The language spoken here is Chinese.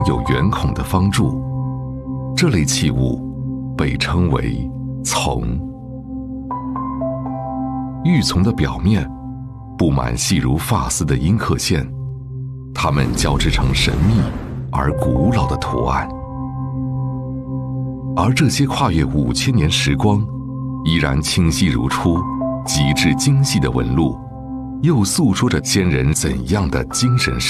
有圆孔的方柱，这类器物被称为琮。玉琮的表面布满细如发丝的阴刻线，它们交织成神秘而古老的图案。而这些跨越5000年时光，依然清晰如初、极致精细的纹路，又诉说着先人怎样的精神世界。